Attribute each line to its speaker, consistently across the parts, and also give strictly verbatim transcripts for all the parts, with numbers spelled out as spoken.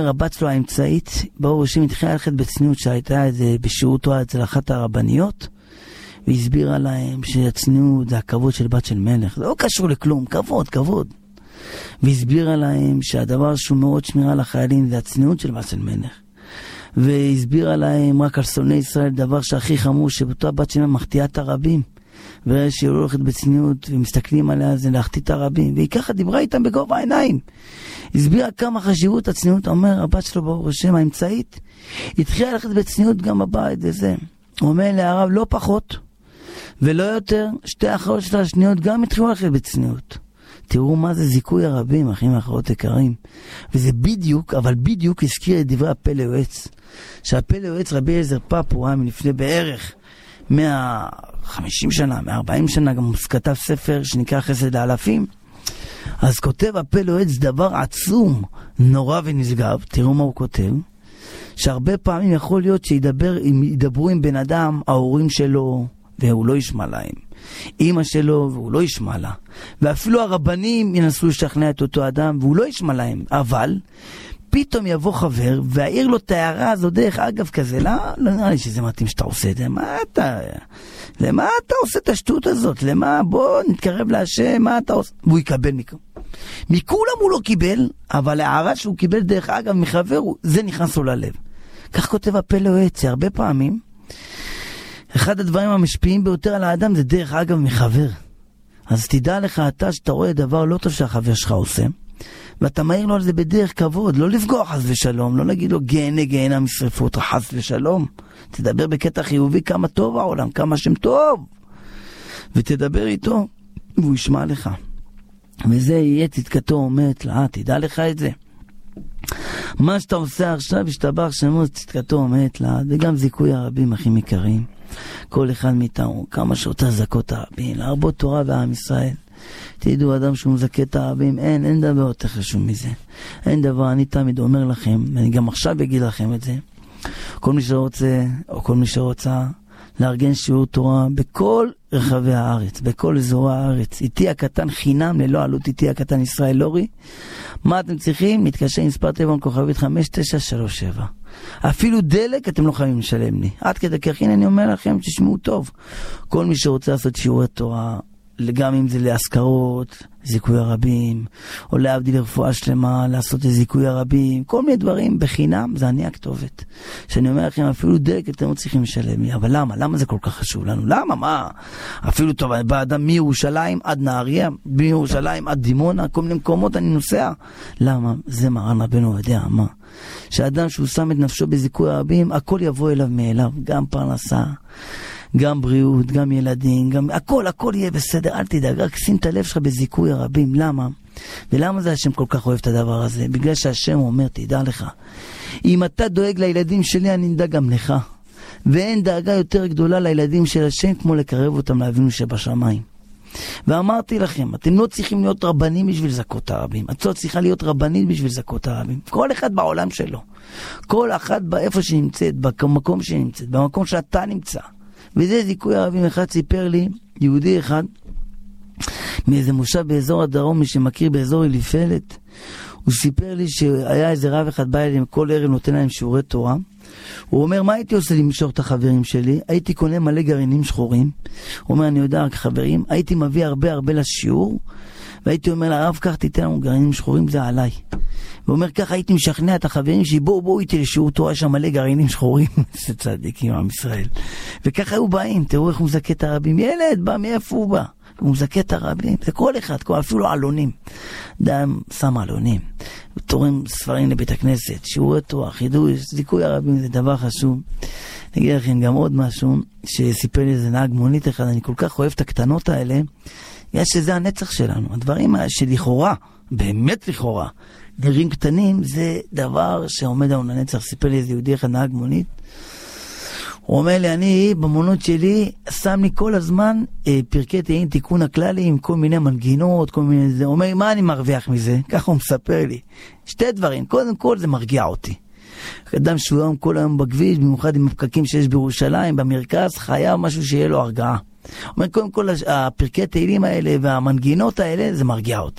Speaker 1: אומר, הבת שלו האמצעית, ברור השם התחילה ללכת בצניעות שהייתה איזה בשיעור תורה אצל אחת הרבניות, והסבירה להם שהצניעות זה הכבוד של בת של מלך. זה לא קשור לכלום, כבוד, כבוד. והסבירה להם שהדבר שהוא מאוד שמירה לחיילים זה הצניעות של בת של מלך. והסבירה להם רק על שונאי ישראל, דבר שהכי חמור, שבאותה בת שלה מחטיאה את הרבים. וראה שהיא לא הולכת בצניעות ומסתכלים עליה זה להחטיא את הרבים. והיא ככה דיברה איתם בגובה העיניים. הסבירה כמה חשיבות הצניעות. אומר הבת שלו ברוך השם האמצעית, התחילה ללכת בצניעות גם בבית וזה. הוא אומר להרב לא פחות ולא יותר, שתי האחרות של השניות גם התחילו ללכת בצניעות. תראו מה זה זיכוי הרבים, אחים ואחרות יקרים. וזה בדיוק, אבל בדיוק הזכיר את דברי הפלא יועץ. שהפלא יועץ רבי אליעזר פאפו היה מלפני בערך מאה וחמישים שנה, מאה וארבעים שנה, גם הוא כתב ספר שנקרא חסד האלפים. אז כותב הפלא יועץ דבר עצום, נורא ונשגב. תראו מה הוא כותב. שהרבה פעמים יכול להיות שידברו עם בן אדם, ההורים שלו, והוא לא ישמע להם. אמא שלו, והוא לא ישמע לה. ואפילו הרבנים ינסו לשכנע את אותו אדם, והוא לא ישמע להם. אבל פתאום יבוא חבר, והעיר לו את ההערה הזו דרך אגב כזה, לא, לא נראה לי שזה מתאים שאתה עושה את זה. מה אתה, למה אתה עושה את השטות הזאת? למה? בוא נתקרב להשם, מה אתה עושה? והוא יקבל מכם. מכולם הוא לא קיבל, אבל ההערה שהוא קיבל דרך אגב מחבר, זה נכנס לו ללב. כך כותב הפלא יועץ, הרבה פעמים, אחד הדברים המשפיעים ביותר על האדם זה דרך אגב מחבר. אז תדע לך אתה שאתה רואה דבר לא טוב שהחבר שלך עושה, ואתה מהיר לו על זה בדרך כבוד, לא לפגוע חס ושלום, לא להגיד לו גהנה גהנה משרפות חס ושלום. תדבר בקטע חיובי כמה טוב העולם, כמה שם טוב, ותדבר איתו והוא ישמע לך. וזה יהיה צדקתו אומרת לה, תדע לך את זה. מה שאתה עושה עכשיו השתבח שמו צדקתו אומרת לה, וגם זיכוי הרבים הכי יקרים. כל אחד מאיתנו, כמה שיותר זכות הרבים, להרבות תורה ועם ישראל. תדעו אדם שהוא מזכה את הרבים, אין, אין דבר יותר חשוב מזה. אין דבר, אני תמיד אומר לכם, ואני גם עכשיו אגיד לכם את זה. כל מי שרוצה, או כל מי שרוצה, לארגן שיעור תורה בכל רחבי הארץ, בכל אזורי הארץ. איתי הקטן חינם, ללא עלות איתי הקטן ישראל לורי. מה אתם צריכים? מתקשר עם מספר טלפון כוכבית חמש תשע שלוש שבע. אפילו דלק אתם לא חייבים לשלם לי. עד כדי כך, הנה אני אומר לכם, תשמעו טוב. כל מי שרוצה לעשות שיעורי תורה, גם אם זה להזכרות, זיכוי הרבים, או להבדיל לרפואה שלמה, לעשות זיכוי הרבים, כל מיני דברים בחינם, זה אני הכתובת. שאני אומר לכם, אפילו דלק אתם לא צריכים לשלם לי. אבל למה? למה זה כל כך חשוב לנו? למה? מה? אפילו טוב, באדם מירושלים עד נהריה, מירושלים עד דימונה, כל מיני מקומות אני נוסע. למה? זה מרן רבנו יודע מה. שהאדם שהוא שם את נפשו בזיכוי הרבים, הכל יבוא אליו מאליו, גם פרנסה, גם בריאות, גם ילדים, גם הכל, הכל יהיה בסדר, אל תדאג, רק שים את הלב שלך בזיכוי הרבים. למה? ולמה זה השם כל כך אוהב את הדבר הזה? בגלל שהשם אומר, תדע לך, אם אתה דואג לילדים שלי, אני נדאג גם לך. ואין דאגה יותר גדולה לילדים של השם, כמו לקרב אותם לאבינו שבשמיים. ואמרתי לכם, אתם לא צריכים להיות רבנים בשביל זכות הרבים. את לא צריכה להיות רבנית בשביל זכות הרבים. כל אחד בעולם שלו. כל אחד באיפה שנמצאת, במקום שנמצאת, במקום שאתה נמצא. וזה זיכוי הרבים. אחד סיפר לי, יהודי אחד, מאיזה מושב באזור הדרום, מי שמכיר באזור אליפלת, הוא סיפר לי שהיה איזה רב אחד בא אליהם, כל ערב נותן להם שיעורי תורה. הוא אומר, מה הייתי עושה למשוך את החברים שלי? הייתי קונה מלא גרעינים שחורים. הוא אומר, אני יודע רק חברים, הייתי מביא הרבה הרבה לשיעור, והייתי אומר לרב, כך תיתן לנו גרעינים שחורים, זה עליי. הוא אומר, ככה הייתי משכנע את החברים שלי, בואו בואו איתי לשיעור תורה, שם מלא גרעינים שחורים. זה צדיקים עם ישראל. וככה היו באים, תראו איך הוא מזכה את הרבים. ילד בא, מאיפה הוא בא? הוא מזכה את הרבים. זה כל אחד, אפילו עלונים. אדם שם עלונים. תורם ספרים לבית הכנסת, שיעורי תורה, חידוש, זיכוי הרבים, זה דבר חשוב. נגיד לכם גם עוד משהו, שסיפר לי איזה נהג מונית אחד, אני כל כך אוהב את הקטנות האלה, יש שזה הנצח שלנו. הדברים שלכאורה, באמת לכאורה, נראים קטנים, זה דבר שעומד על הנצח. סיפר לי איזה יהודי אחד נהג מונית, הוא אומר לי, אני במונות שלי שם לי כל הזמן אה, פרקי תהילים תיקון הכללי עם כל מיני מנגינות, כל מיני זה. הוא אומר, מה אני מרוויח מזה? ככה הוא מספר לי. שתי דברים. קודם כל זה מרגיע אותי. אדם שהוא היום כל היום בכביש, במיוחד עם הפקקים שיש בירושלים, במרכז, חייב משהו שיהיה לו הרגעה. הוא אומר, קודם כל הפרקי תהילים האלה והמנגינות האלה, זה מרגיע אותי.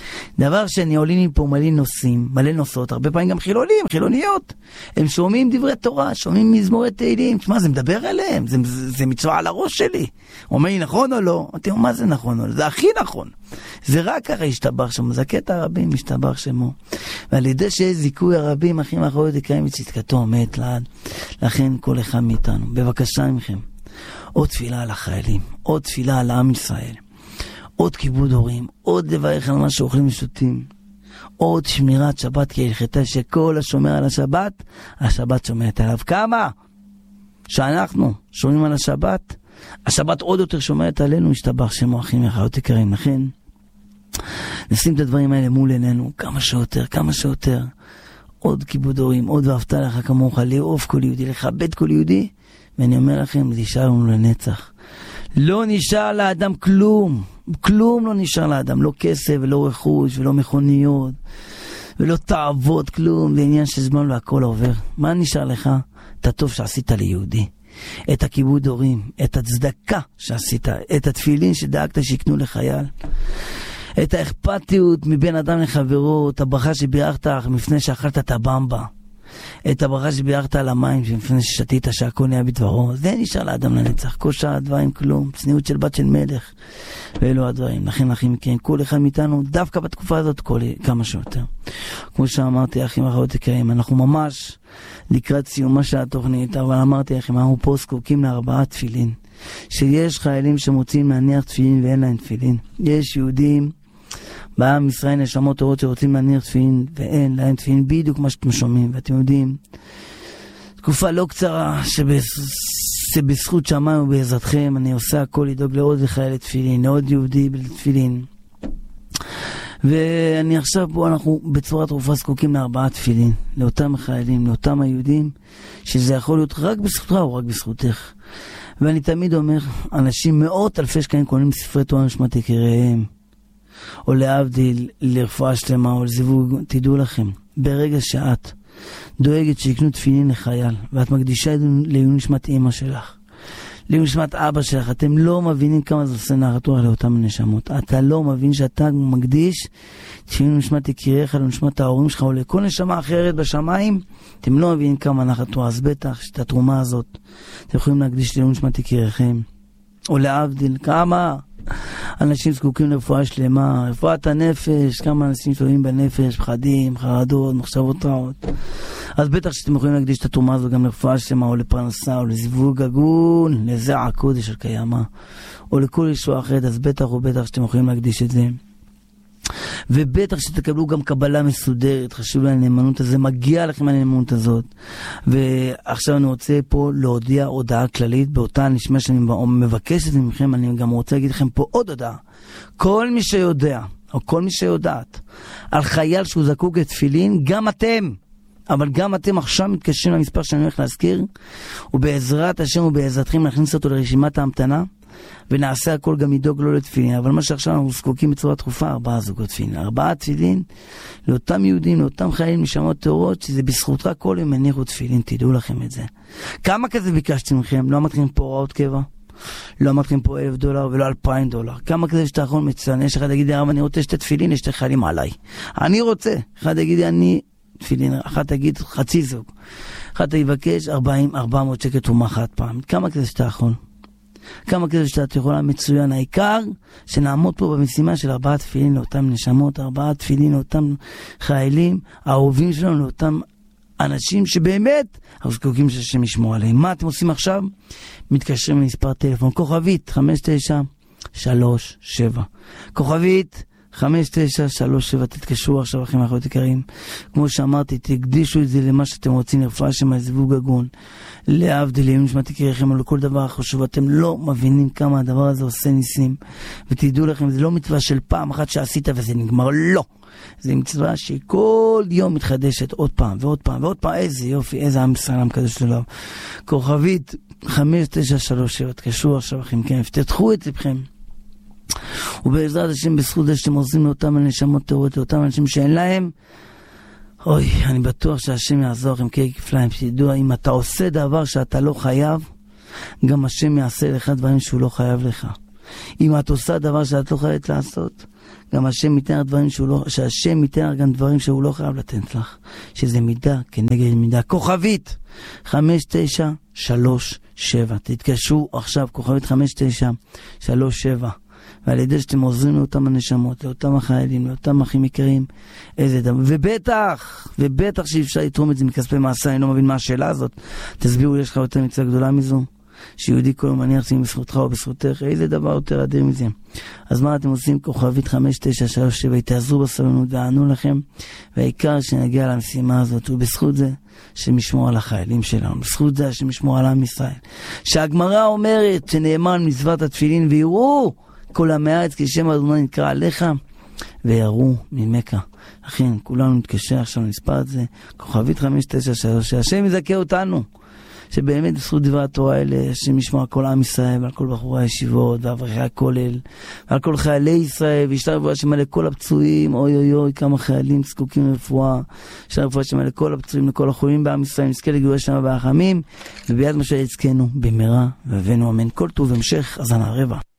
Speaker 1: דבר שני, עולים מפה מלא נושאים, מלא נושאות, הרבה פעמים גם חילונים, חילוניות. הם שומעים דברי תורה, שומעים מזמורי תהילים, מה זה מדבר עליהם? זה, זה, זה מצווה על הראש שלי. אומר לי נכון או לא? אמרתי, מה זה נכון או לא? זה הכי נכון. זה רק ככה השתבח שמו, זה קטע הרבים, השתבח שמו. ועל ידי שיש זיכוי הרבים, אחים האחרות יקרים וצדקתו עומד לעד. לכן כל אחד מאיתנו, בבקשה מכם, עוד תפילה על החיילים, עוד תפילה על עם ישראל. עוד כיבוד הורים, עוד לברך על מה שאוכלים ושותים, עוד שמירת שבת כהלכתה, שכל השומר על השבת, השבת שומרת עליו. כמה? שאנחנו שומרים על השבת, השבת עוד יותר שומרת עלינו, משתבח שמו אחים ואחיות יקרים. לכן, נשים את הדברים האלה מול עינינו, כמה שיותר, כמה שיותר. עוד כיבוד הורים, עוד ואהבת לך כמוך, לאהוב כל יהודי, לכבד כל יהודי, ואני אומר לכם, זה יישאר לנו לנצח. לא נשאר לאדם כלום, כלום לא נשאר לאדם, לא כסף ולא רכוש ולא מכוניות ולא תאוות, כלום, זה עניין של זמן והכל עובר. מה נשאר לך? את הטוב שעשית ליהודי, את הכיבוד הורים, את הצדקה שעשית, את התפילין שדאגת שיקנו לחייל, את האכפתיות מבין אדם לחברו, את הברכה שבירכת לפני שאכלת את הבמבה, את הברכה שבירכת על המים לפני ששתית שהכל נהיה בדברו. זה נשאר לאדם לנצח, כל שאר הדברים כלום, צניעות של בת של מלך, ואלו הדברים. לכן אחים יקרים, כל אחד מאיתנו דווקא בתקופה הזאת כל כמה שיותר. כמו שאמרתי אחים ואחיות יקרים, אנחנו ממש לקראת סיומה של התוכנית, אבל אמרתי לכם, אנחנו פה זקוקים לארבעה תפילין, שיש חיילים שמוצאים להניח תפילין ואין להם תפילין. יש יהודים בעם ישראל נשמות טובות שרוצים להניח תפילין ואין להם תפילין, בדיוק מה שאתם שומעים. ואתם יודעים, תקופה לא קצרה שבזכות שמיים ובעזרתכם אני עושה הכל לדאוג לעוד לחיילי תפילין, לעוד יהודי בתפילין. ואני עכשיו פה, אנחנו בצורה תרופה זקוקים לארבעה תפילין, לאותם חיילים, לאותם היהודים, שזה יכול להיות רק בזכותך או רק בזכותך. ואני תמיד אומר, אנשים מאות אלפי שקלים קונים ספרי תורה נשמת יקיריהם, או להבדיל לרפואה שלמה או לזיווג. תדעו לכם, ברגע שאת דואגת שיקנו תפילין לחייל ואת מקדישה לעילוי נשמת אמא שלך, לעילוי נשמת אבא שלך, אתם לא מבינים כמה זה עושה נחת רוח לאותם הנשמות. אתה לא מבין שאתה מקדיש תפילין נשמת יקיריך, לנשמת ההורים שלך או לכל נשמה אחרת בשמיים, אתם לא מבינים כמה נחת רוח. אז בטח שאת התרומה הזאת אתם יכולים להקדיש לעילוי נשמת יקיריכם, או להבדיל כמה אנשים זקוקים לרפואה שלמה, רפואת הנפש, כמה אנשים שומעים בנפש, פחדים, חרדות, מחשבות רעות. אז בטח שאתם יכולים להקדיש את התרומה הזו גם לרפואה שלמה, או לפרנסה, או לזיווג הגון, לזרע הקודש של קיימה, או לכל ישועה אחרת. אז בטח ובטח שאתם יכולים להקדיש את זה. ובטח שתקבלו גם קבלה מסודרת. חשוב לי הנאמנות הזה, מגיע לכם הנאמנות הזאת. ועכשיו אני רוצה פה להודיע הודעה כללית באותה נשמע שאני מבקשת ממכם. אני גם רוצה להגיד לכם פה עוד הודעה. כל מי שיודע, או כל מי שיודעת על חייל שהוא זקוק לתפילין, גם אתם, אבל גם אתם עכשיו מתקשרים למספר שאני הולך להזכיר, ובעזרת השם ובעזרתכם נכניס אותו לרשימת ההמתנה, ונעשה הכל גם לדאוג לו לתפילין. אבל מה שעכשיו אנחנו זקוקים בצורה תכופה, ארבעה זוגות תפילין, ארבעה תפילין לאותם יהודים, לאותם חיילים נשמות טהורות, שזה בזכותך כל יום הניחו תפילין. תדעו לכם את זה. כמה כזה ביקשתי מכם? לא אמרתם פה הוראות קבע, לא אמרתם פה אלף דולר ולא אלפיים דולר. כמה כזה שאתה יכול מצוין? יש אחד להגיד לי, אני רוצה שתי תפילין, יש שתי חיילים עליי, אני רוצה. אחד להגיד לי, אני תפילין, אחד תגיד חצי זוג, אחד תבקש ארבעים, ארבע מאות שקל תרומה חד פעם. כמה כזה שאתה יכול? כמה כזה שאתה יכולה מצוין. העיקר שנעמוד פה במשימה של ארבעה תפילין לאותם נשמות, ארבעה תפילין לאותם חיילים, האהובים שלנו, לאותם אנשים שבאמת אנחנו זקוקים שהשם ישמור עליהם. מה אתם עושים עכשיו? מתקשרים למספר טלפון, כוכבית חמש תשע שלוש שבע, כוכבית חמש תשע שלוש שבע. תתקשרו עכשיו אחים ואחיות יקרים. כמו שאמרתי, תקדישו את זה למה שאתם רוצים, לרפואה שלמה, זיווג הגון, להבדיל לעילוי נשמת יקיריכם, או לכל דבר חשוב. אתם לא מבינים כמה הדבר הזה עושה ניסים. ותדעו לכם, זה לא מצווה של פעם אחת שעשית וזה נגמר, לא. זה מצווה שכל יום מתחדשת עוד פעם ועוד פעם ועוד פעם. איזה יופי, איזה עם ישראל המקדש שלו. כוכבית חמש תשע שלוש שבע. תקשרו עכשיו אחים, כן, תפתחו את לבכם, ובעזרת השם בזכות זה שאתם עושים לאותם הנשמות טהורות, לאותם אנשים שאין להם, אוי, אני בטוח שהשם יעזור לכם כפליים. שתדעו, אם אתה עושה דבר שאתה לא חייב, גם השם יעשה לך דברים שהוא לא חייב לך. אם את עושה דבר שאת לא חייבת לעשות, גם השם ייתן לך דברים שהוא לא, שהשם ייתן לך גם דברים שהוא לא חייב לתת לך, שזה מידה כנגד מידה. כוכבית חמש תשע שלוש שבע, תתקשרו עכשיו, כוכבית חמש תשע שלוש שבע, ועל ידי שאתם עוזרים לאותם הנשמות, לאותם החיילים, לאותם אחים יקרים, איזה דבר. ובטח, ובטח שאפשר לתרום את זה מכספי מעשה. אני לא מבין מה השאלה הזאת. תסבירו, יש לך יותר מצווה גדולה מזו? שיהודי כל מניח שיהיה בזכותך או בזכותך, איזה דבר יותר אדיר מזה. אז מה אתם עושים? כוכבית חמש תשע שלוש שבע, תעזרו בסבלנות וענו לכם, והעיקר שנגיע למשימה הזאת, ובזכות זה שמשמור על החיילים שלנו, בזכות זה שמשמור על עם ישראל. שהגמרא אומרת שנאמן מצוות התפילין, ויראו כל עמי הארץ כי שם אדוני נקרא עליך, ויראו ממך. לכן כולנו נתקשר עכשיו, נספר את זה, כוכבית חמש תשע שלוש, שהשם יזכה אותנו, שבאמת בזכות דברי התורה האלה, השם ישמע על כל עם ישראל, ועל כל בחורי הישיבות, ואברכי הכולל, ועל כל חיילי ישראל, וישתר רפואה שמע לכל הפצועים, אוי אוי אוי, כמה חיילים זקוקים לרפואה, ישתר רפואה שמע לכל הפצועים, לכל החולים בעם ישראל, נזכה לגאולה שלמה ברחמים, וביד משה יזכנו במהרה, והבאנו אמן. כל טוב המשך, אז אנא רבע.